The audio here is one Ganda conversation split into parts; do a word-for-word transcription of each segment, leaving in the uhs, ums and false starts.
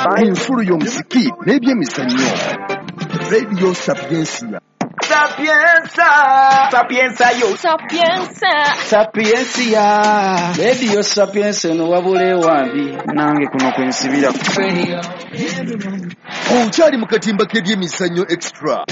Ensuru y'omuziki n'ebyemizannyo. Radio Sapiensia. Sapienza, Sapienza yo, Sapienza, Sapiensia. Radio Sapienza no wabule wambi nange kuno kwensibira. Okyali mu katimba k'ebyemizannyo extra.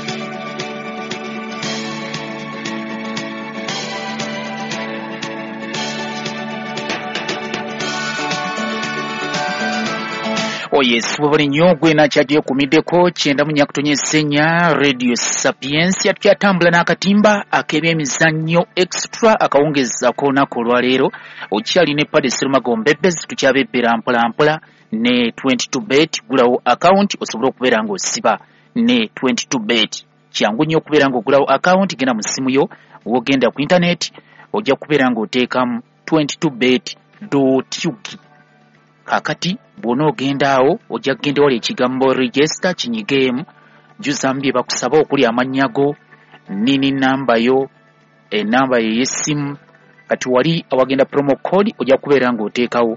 Oh yes, wabali nyogwe na chadiyo kumideko chenda munyakutonye senya Radio Sapiensia tukyatambula n'akatimba ak'ebyemizannyo extra akawungeza kona kolwalero okyali ne Pade Serumagombebezi tukyabebbera mpola mpola ne twenty-two bet gulawo account osobola okubeera ng'osiba ne twenty-two bet kyangu nnyo okubeera ng'ogulawo account genda mu ssimu yo wogenda ku internet ojja kubeera ng'oteekamu twenty-two bet dot u k kakati bw'ona ogenda awo ojja kugenda wali ekigambo register kinyigeemu juzambye bakusaba okuli amannya go nini namba yo enamba yo y'essimu kati wali awagenda promo code ojja kubeera ng'oteekawo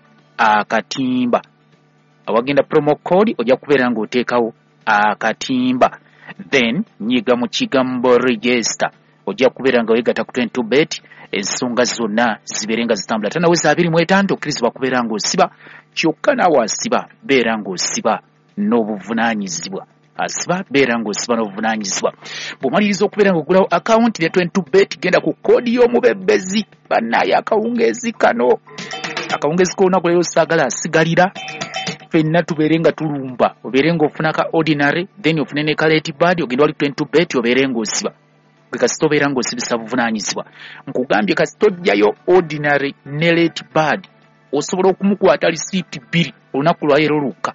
akatimba awagenda promo code ojja kubeera ng'oteekawo akatimba then nyiga mu kigambo register ojja kubeera nga weegatta ku twenty-two bet ensonga zonna zibeere nga zitambula tanaweza abiri mu etaano okkirizibwa kubeera ng'osiba kyokka naawe asiba beera ng'osiba n'obuvunaanyizibwa asiba beera ng'osiba n'obuvunaanyizibwa bw'omaliriza okubeera ng'ogulawo akawunti ne twenty-two bet genda ku koodi y'omubebbezi bannaye akawungeezi kano akawungeezi k'olunaku leero saagala asigalira ffenna tubeere nga tulumba obeere ng'ofuna ka ordinary then ofune ne ka late bad ogenda wali twenty-two bet obeere ng'osiba gwe kasita obeera ng'osibisa buvunaanyizibwa nkugambye kasita ojjayo ordinary ne late bad osobola okumukwata lisiiti bbiri olunaku lwa leero lukka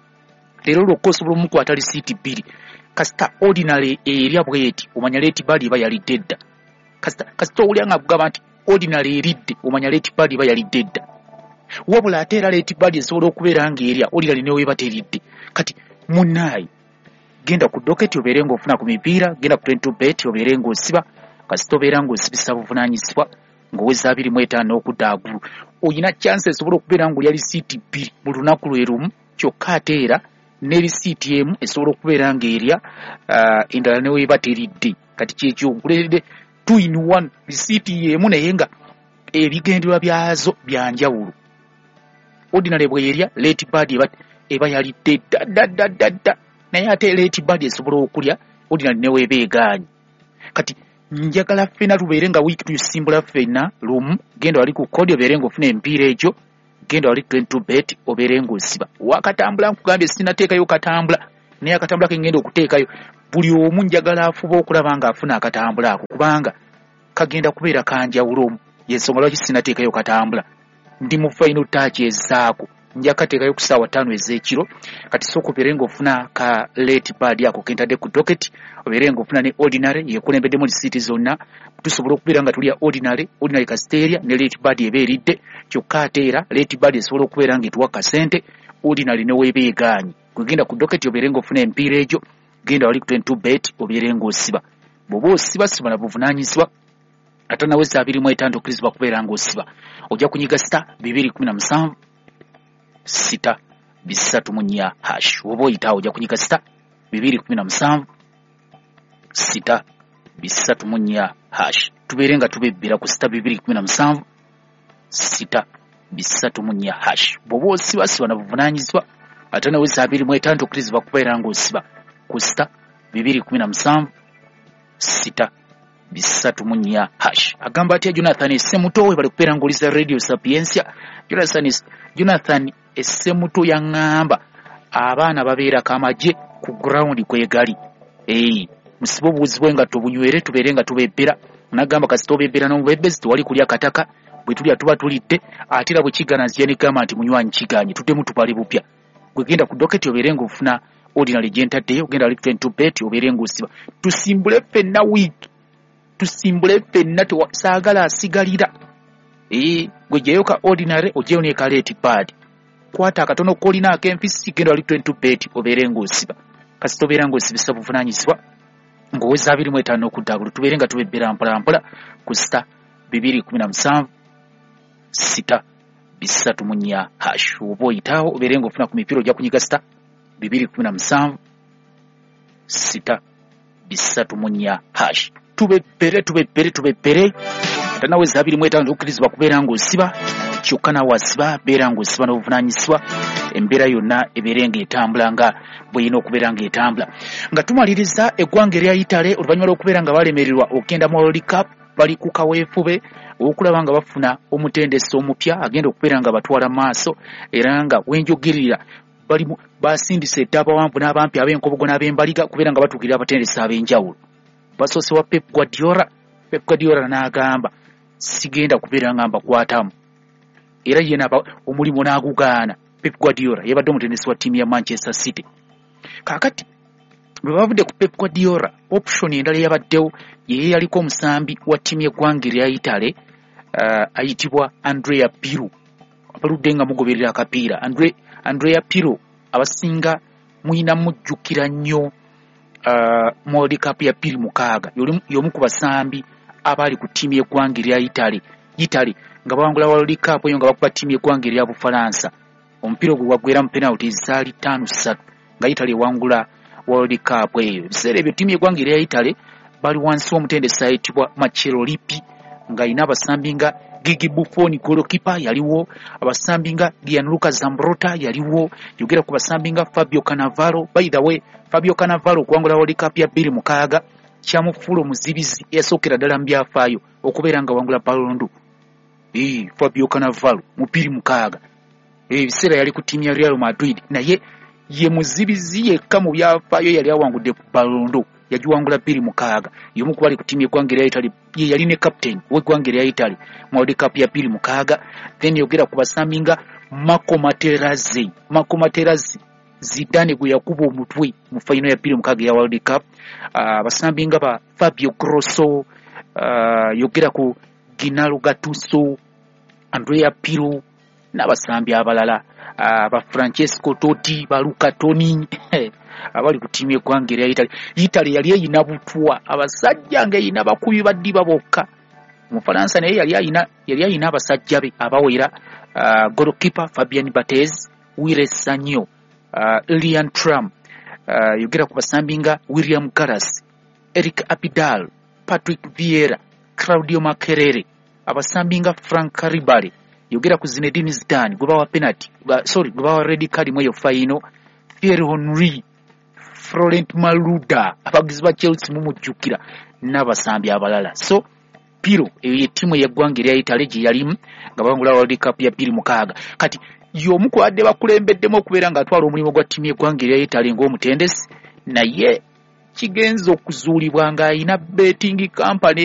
leero lwokka osobola omukwata lisiiti bbiri kasita ordinary erya bweti omanya late bad eba yalidde dda kasita kasita owulira nga kugamba nti ordinary eridde omanya late bad eba yalidde dda wabula ate era late bad esobola okubeera ng'erya ordinary neweeba teridde kati munnaayi genda ku doketi obeere ng'ofuna ku mipiira genda ku twenty-two bet obeere ng'osiba kasita obeera ng'osibisa buvunaanyizibwa ng'oweza abiri mu etaano okudda agulu oyina chance esobola okubeera ng'olya lisiiti bbiri mu lunaku lwe lumu kyokka ate era ne lisiiti emu esobola okubeera ng'erya uh, endala neweeba teridde kati kyekyo nkuleredde two in one lisiiti y'emu naye nga ebigendererwa byazo bya njawulo ordinary bw'erya late bad eba, eba yalidde ddaddaddaddadda naye ate late bad esobola okulya ordinary neweeba egaanyi kati njagala ffenna tubeere nga wiiki tuyisimbula ffenna lumu genda wali ku kodi obeere ng'ofuna empiira egyo genda wali twenty-two bet obeere ng'osiba wakatambula nkugambye sinateekayo katambula naye akatambula ke ngenda okuteekayo buli omu njagala afuba okulaba ng'afuna akatambula ako kubanga kagenda kubeera kanjawulo yensonga lwaki sinateekayo katambula ndi mu final touch ezaako nja kateekayo ku ssaawa ttaano ez'ekiro kati sooka obeere ng'ofuna ka late bad ako kentadde ku docket obeere ng'ofuna ne ordinary yeekulembeddemu lisiiti zonna tusobola okubeera nga tulya ordinary ordinary kasiteerya ne late bad eba eridde kyokka ate era late bad esobola okubeera ng'etuwa kasente ordinary ne weeba egaanyi kwegenda ku docket obeere ng'ofuna empiira egyo genda wali ku twenty-two bet obeere ng'osiba bw'oba osiba siba na buvunaanyizibwa ate naweza abiri mu etaano okkirizibwa kubeera ng'osiba ojja kunyiga sita bibiri kumi na musanvu sita bisatu munya hash oba oyitawo ojja kunyiga sita bibiri kumi na musanvu sita bisatu munya hash tubeere nga tubebbera ku sita bibiri kumi na musanvu sita bisatu munya hash bw'oba osiba siba na buvunaanyizibwa ate naweza abiri mu etaano okkirizibwa kubeera ng'osiba ku sita bibiri kumi na musanvu sita bisatu munya hash agamba atya Jonathan Essemuto we bali kubeera ng'oliza Radio Sapiensia Jonathan Jonathan Essemuto yaŋŋamba abaana babeera kamaje ku ground kwegali ei musibo buuzibwe nga tubunywere tubeere nga tubebbera nagamba kasita obebbera n'omubebbezi tewali kulya kataka bwe tulya tuba tulidde ate era bwe kigananzija ne gamba nti munywanyi kiganye tuddemu tupale bupya gwe genda ku doketi obeere ng'ofuna ordinary gyentaddeyo ogenda wali twenty-two bet obeere ng'osiba tusimbule ffenna wiiki tusimbule ffenna saagala asigalira ee gwe gyeyo ka ordinary ogyeyo ne ka late bad kwata akatono kolina ak'empisi genda wali twenty-two bet obeere ng'osiba kasita obeera ng'osibisa buvunaanyizibwa ng'oweza abiri mu etaano okudda agulu tubeere nga tubebbera mpola mpola ku sita bibiri kumi na musanvu sita bisatu mu nnya hash oba oyitawo obeere ng'ofuna ku mipiira ojja kunyiga sita bibiri kumi na musanvu sita bisatu mu nnya hash tubepere tubepere tubepere tanaweza abiri mu etaano okkirizibwa kubeera ng'osiba kyokka nawe asiba beera ng'osiba n'obuvunaanyizibwa embeera yonna ebeere ng'etambula nga bweyina okubeera ng'etambula nga tumaliriza eggwanga erya Italy oluvannyuma lw'okubeera nga balemererwa okugenda mu World Cup bali ku kaweefube okulaba nga bafuna omutendesi omupya agenda okubeera nga batwala maaso era nga wenjogerera bali basindise ettabawanvu n'abampi ab'enkobogo n'ab'embaliga kubeera nga batuukirira abatendesi ab'enjawulo basoose wa Pep Guardiola Pep Guardiola n'agamba sigenda kubeera nga mbakwatamu era yena omulimu n'agugaana Pep Guardiola yabadde omutendesi wa ttiimu ya Manchester City kaakati bwe bavudde ku Pep Guardiola option endala yabaddewo ye yaliko omusambi wa ttiimu y'eggwanga erya Italy uh, ayitibwa Andrea Pirlo abaludde nga mugoberera akapiira Andre, Andrea Pirlo abasinga muyina mujjukira nnyo uh, mu World Cup ya bbiri mukaaga y'omu ku basambi abali ku ttiimu y'eggwanga erya Italy Italy nga bawangula World Cup eyo nga bakuba ttiimu y'eggwanga erya Bufalansa omupiira gwe gwagwera mu penalty zaali ttaano ssatu nga Italy ewangula World Cup eyo ebiseera ebyo ttiimu y'eggwanga erya Italy bali wansi w'omutendesi ayitibwa Marcello Lippi nga alina abasambi nga Gigi Buffon goalkeeper yaliwo abasambi nga Gianluca Zambrotta yaliwo yogera ku basambi nga Fabio Cannavaro by the way Fabio Cannavaro okuwangula World Cup ya bbiri mukaaga kyamufuula omuzibizi yasookera ddala mu byafaayo okubeera nga wangula Ballon d'Or ee Fabio Cannavaro mu bbiri mukaaga ebiseera yali ku ttiimu ya Real Madrid naye ye muzibizi yekka mu byafaayo yali awangudde ku Ballon d'Or yagiwangula bbiri mukaaga y'omu ku bali ku ttiimu y'eggwanga erya Italy ye yali ne captain w'eggwanga erya Italy mu World Cup ya bbiri mukaaga then yogera ku basambi nga Marco Materazzi Marco Materazzi Zidane gwe yakuba omutwe mu final ya bbiri mukaaga ya World Cup abasambi uh, nga ba Fabio Grosso uh, yogera ku Gennaro Gattuso Andrea Pirlo n'abasambi abalala uh, ba Francesco Totti ba Luca Toni abali ku ttiimu y'eggwanga erya Italy Italy yali eyina butwa abasajja nga eyina bakubi baddiba bokka mu Faransa naye yali ayina yali ayina abasajja be abawera uh, goalkeeper Fabian Barthez Wile Sagno uh, Lilian Thuram uh, yogera ku basambi nga William Gallas Eric Abidal Patrick Vieira Claudio Makerere abasambi nga Frank Ribari yogera ku Zinedine Zidane gwe bawa penalty sorry gwe bawa red card mu eyo final Thierry Henry Florent Maluda abagizi ba Chelsea mumujjukira n'abasambi abalala so Pirlo eyo ye ttiimu y'eggwanga erya Italy gye yalimu nga bawangula World Cup ya bbiri mukaaga kati y'omu ku badde bakulembeddemu okubeera ng'atwala omulimu gwa ttiimu y'eggwanga erya Italy ng'omutendesi naye kigenza okuzuulibwa ng'ayina betting company